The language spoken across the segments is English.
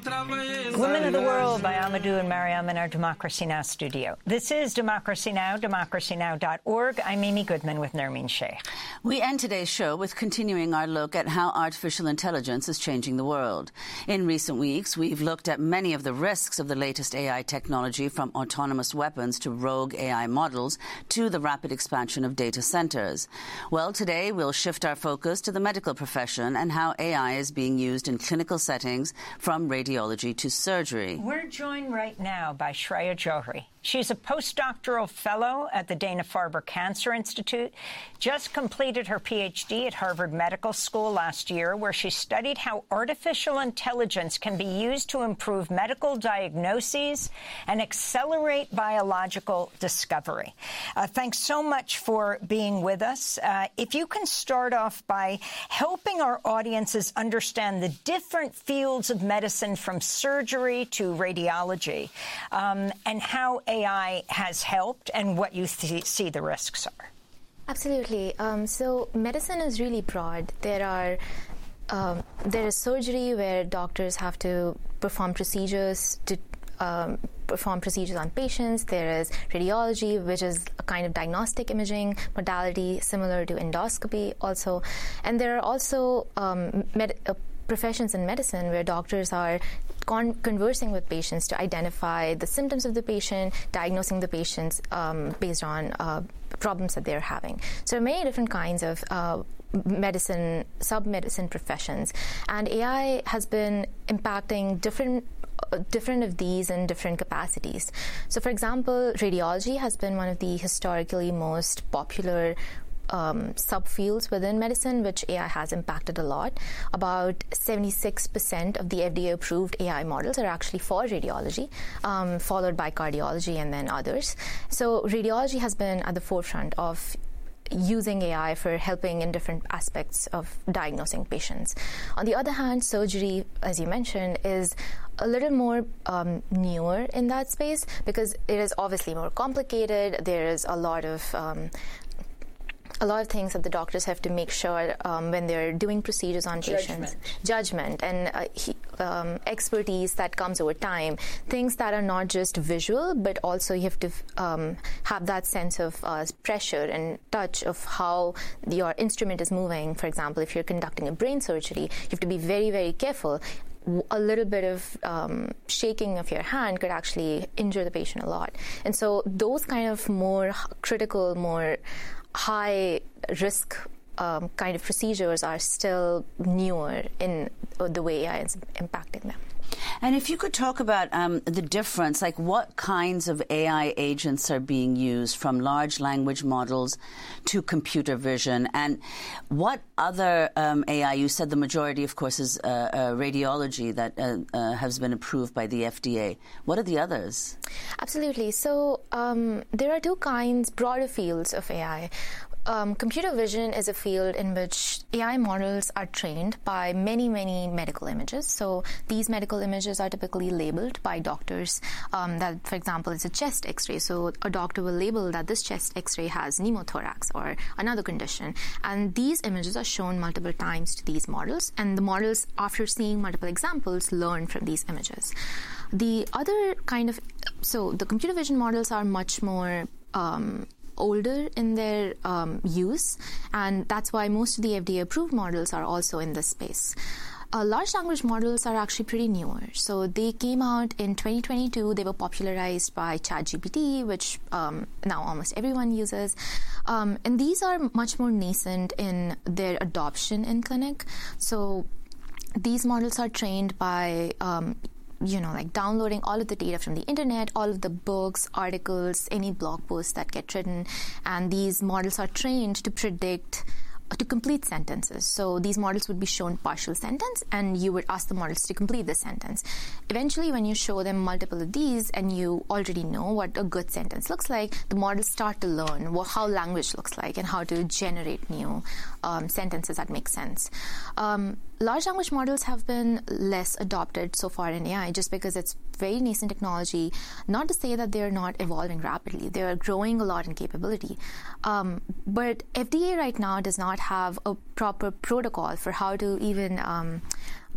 Women of the World by Amadou and Mariam in our Democracy Now! Studio. This is Democracy Now!, democracynow.org. I'm Amy Goodman with Nermeen Sheikh. We end today's show with continuing our look at how artificial intelligence is changing the world. In recent weeks, we've looked at many of the risks of the latest AI technology, from autonomous weapons to rogue AI models to the rapid expansion of data centers. Well, today we'll shift our focus to the medical profession and how AI is being used in clinical settings, from radiology to surgery. We're joined right now by Shreya Johri. She's a postdoctoral fellow at the Dana-Farber Cancer Institute, just completed her PhD at Harvard Medical School last year, where she studied how artificial intelligence can be used to improve medical diagnoses and accelerate biological discovery. Thanks so much for being with us. If you can start off by helping our audiences understand the different fields of medicine, from surgery to radiology, and how AI has helped and what you see the risks are. Absolutely. So medicine is really broad. There is surgery where doctors have to perform procedures on patients. There is radiology, which is a kind of diagnostic imaging modality similar to endoscopy also. And there are also professions in medicine where doctors are conversing with patients to identify the symptoms of the patient, diagnosing the patients based on problems that they're having. So there are many different kinds of sub-medicine professions, and AI has been impacting different of these in different capacities. So, for example, radiology has been one of the historically most popular subfields within medicine, which AI has impacted a lot. About 76% of the FDA-approved AI models are actually for radiology, followed by cardiology and then others. So radiology has been at the forefront of using AI for helping in different aspects of diagnosing patients. On the other hand, surgery, as you mentioned, is a little more newer in that space because it is obviously more complicated. There is a lot of things that the doctors have to make sure when they're doing procedures on patients. Judgment and expertise that comes over time. Things that are not just visual, but also you have to have that sense of pressure and touch of how your instrument is moving. For example, if you're conducting a brain surgery, you have to be very, very careful. A little bit of shaking of your hand could actually injure the patient a lot. And so those kind of more critical, more high risk kind of procedures are still newer in the way AI is impacting them. And if you could talk about the difference, like what kinds of AI agents are being used, from large language models to computer vision, and what other AI, you said the majority, of course, is radiology that has been approved by the FDA. What are the others? Absolutely. So there are two kinds, broader fields of AI. Computer vision is a field in which AI models are trained by many, many medical images. So these medical images are typically labeled by doctors. That, for example, is a chest X-ray. So a doctor will label that this chest X-ray has pneumothorax or another condition. And these images are shown multiple times to these models. And the models, after seeing multiple examples, learn from these images. The other kind of, so the computer vision models are much more older in their use, and that's why most of the FDA-approved models are also in this space. Large language models are actually pretty newer. So they came out in 2022. They were popularized by ChatGPT, which now almost everyone uses. And these are much more nascent in their adoption in clinic. So these models are trained by like downloading all of the data from the internet, all of the books, articles, any blog posts that get written. And these models are trained to predict, to complete sentences. So these models would be shown partial sentence, and you would ask the models to complete the sentence. Eventually, when you show them multiple of these and you already know what a good sentence looks like, the models start to learn how language looks like and how to generate new sentences that make sense. Large language models have been less adopted so far in AI just because it's very nascent technology. Not to say that they're not evolving rapidly. They're growing a lot in capability. But FDA right now does not have a proper protocol for how to even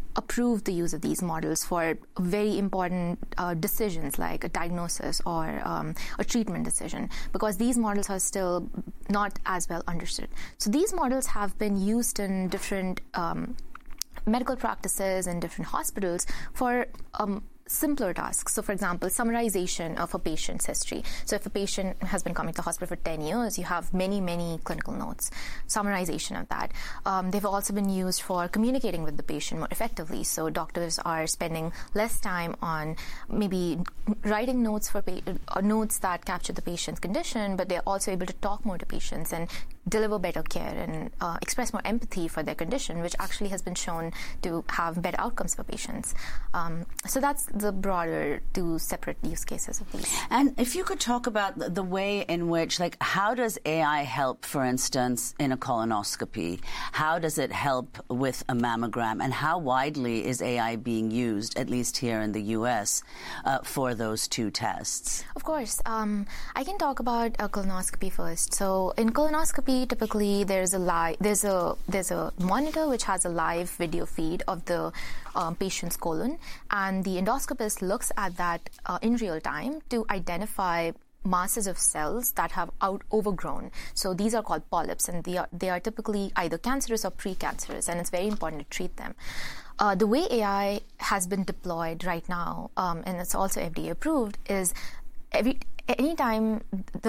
approved the use of these models for very important decisions like a diagnosis or a treatment decision, because these models are still not as well understood. So these models have been used in different medical practices and different hospitals for simpler tasks. So, for example, summarization of a patient's history. So if a patient has been coming to the hospital for 10 years, you have many, many clinical notes, summarization of that. They've also been used for communicating with the patient more effectively. So doctors are spending less time on maybe writing notes for notes that capture the patient's condition, but they're also able to talk more to patients and deliver better care and express more empathy for their condition, which actually has been shown to have better outcomes for patients. So that's the broader two separate use cases of these. And if you could talk about the way in which, like, how does AI help, for instance, in a colonoscopy? How does it help with a mammogram? And how widely is AI being used, at least here in the U.S., for those two tests? Of course. I can talk about a colonoscopy first. So in colonoscopy, typically there's a monitor which has a live video feed of the patient's colon, and the endoscopist looks at that in real time to identify masses of cells that have overgrown. So these are called polyps, and they are typically either cancerous or precancerous, and it's very important to treat them. The way AI has been deployed right now, and it's also FDA approved, is anytime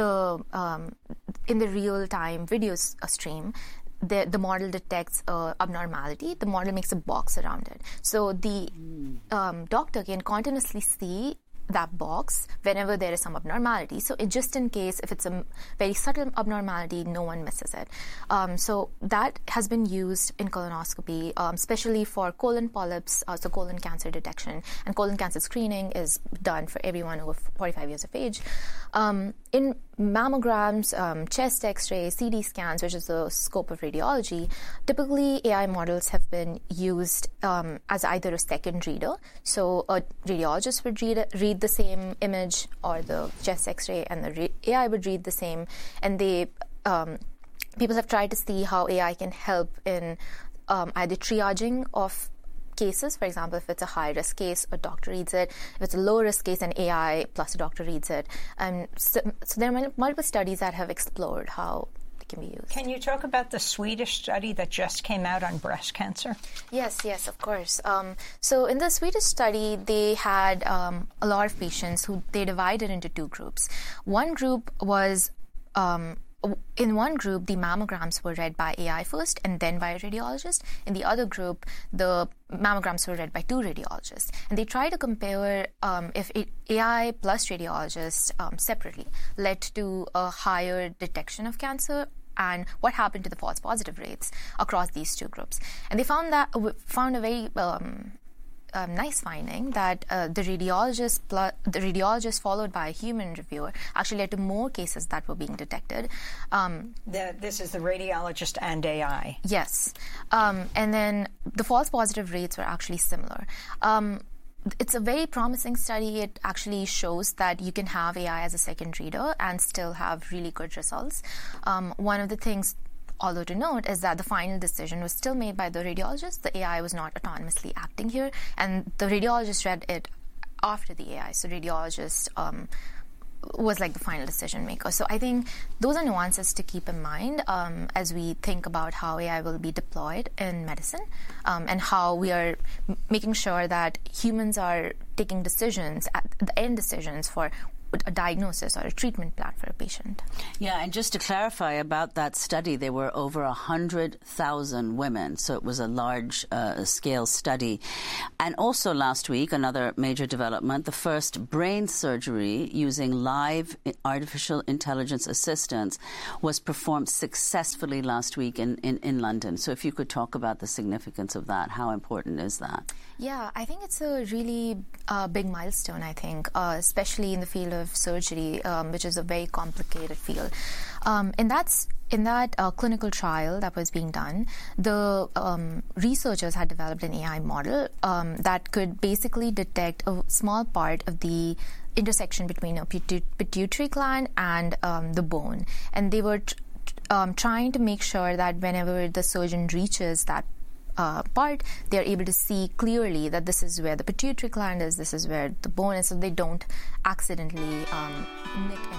in the real-time video stream, the model detects abnormality, the model makes a box around it. So the doctor can continuously see that box whenever there is some abnormality. So just in case, if it's a very subtle abnormality, no one misses it. So that has been used in colonoscopy, especially for colon polyps, so colon cancer detection. And colon cancer screening is done for everyone over 45 years of age. In mammograms, chest x-rays, CT scans, which is the scope of radiology, typically AI models have been used as either a second reader. So a radiologist would read the same image or the chest x-ray, and the AI would read the same. And people have tried to see how AI can help in either triaging of cases. For example, if it's a high-risk case, a doctor reads it. If it's a low-risk case, an AI plus a doctor reads it. So there are multiple studies that have explored how it can be used. Can you talk about the Swedish study that just came out on breast cancer? Yes, of course. So in the Swedish study, they had a lot of patients who they divided into two groups. One group was in one group, the mammograms were read by AI first and then by a radiologist. In the other group, the mammograms were read by two radiologists. And they tried to compare if AI plus radiologists separately led to a higher detection of cancer and what happened to the false positive rates across these two groups. And they found a very nice finding that the radiologist followed by a human reviewer actually led to more cases that were being detected. This is the radiologist and AI. Yes. And then the false positive rates were actually similar. It's a very promising study. It actually shows that you can have AI as a second reader and still have really good results. One of the things, although to note, is that the final decision was still made by the radiologist. The AI was not autonomously acting here, and the radiologist read it after the AI. So radiologist was like the final decision maker. So I think those are nuances to keep in mind as we think about how AI will be deployed in medicine and how we are making sure that humans are taking decisions, the end decisions for a diagnosis or a treatment plan for a patient. Yeah, and just to clarify about that study, there were over 100,000 women, so it was a large-scale study. And also last week, another major development, the first brain surgery using live artificial intelligence assistance was performed successfully last week in London. So if you could talk about the significance of that, how important is that? Yeah, I think it's a really big milestone, I think, especially in the field of surgery, which is a very complicated field. In that clinical trial that was being done, the researchers had developed an AI model that could basically detect a small part of the intersection between a pituitary gland and the bone. And they were trying to make sure that whenever the surgeon reaches that part, they are able to see clearly that this is where the pituitary gland is, this is where the bone is, so they don't accidentally knit in.